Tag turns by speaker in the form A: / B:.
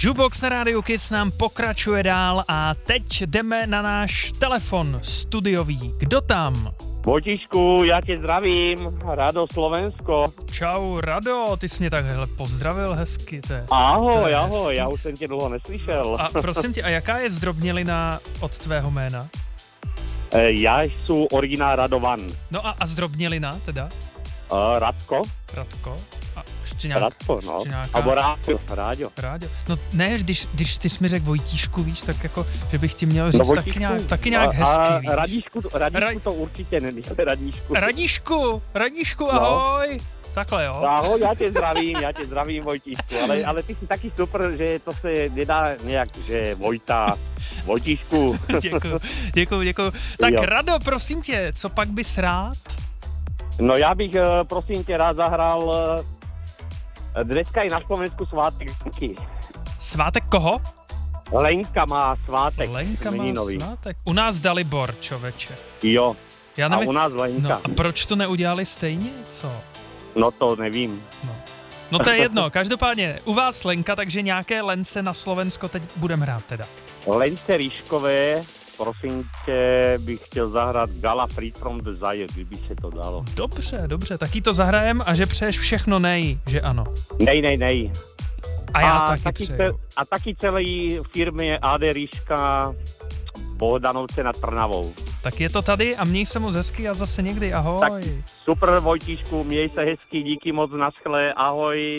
A: Jukebox na rádiu Kiss nám pokračuje dál a teď jdeme na náš telefon studiový. Kdo tam?
B: Vojtíšku, já tě zdravím, Rado Slovensko.
A: Čau Rado, ty jsi mě takhle pozdravil hezky.
B: Ahoj, já už jsem tě dlouho neslyšel.
A: A prosím tě, a jaká je zdrobnělina od tvého jména?
B: Já jsem originál Radovan.
A: No a zdrobnělina teda?
B: Radko.
A: A ještě nějak,
B: Radko, no.
A: ještě nějaká...
B: Abo Ráďo.
A: No ne, když ty jsi mi řekl Vojtíšku, víš, tak jako, že bych ti měl říct taky nějak hezky, víš.
B: Radíšku to určitě není,
A: Radíšku, ahoj. No. Takhle, jo.
B: Ahoj, já tě zdravím, Vojtíšku, ale ty jsi taky super, že to se nedá nějak, že Vojtíšku.
A: Děkuju. Tak
B: jo.
A: Rado, prosím tě, co pak bys rád?
B: No já bych, prosím tě, rád zahrál dneska i na Slovensku svátek Lenky.
A: Svátek koho?
B: Lenka má svátek.
A: Svátek. U nás Dalibor, čověče.
B: Jo,
A: já nevím,
B: a u nás Lenka.
A: No, a proč to neudělali stejně, co?
B: No to nevím.
A: No to je jedno, každopádně u vás Lenka, takže nějaké Lence na Slovensko teď budeme hrát teda.
B: Lence Ríškové, prosím tě, bych chtěl zahrát Gala Free from Desire, kdyby se to dalo.
A: Dobře, taky to zahrajem a že přeješ všechno že ano.
B: Nej.
A: A já taky přeju.
B: A taky celý firmě AD Ríška Bohdanovce nad Trnavou.
A: Tak je to tady a měj se moc hezky a zase někdy, ahoj.
B: Tak super, Vojtíšku, měj se hezky, díky moc, naschle, ahoj.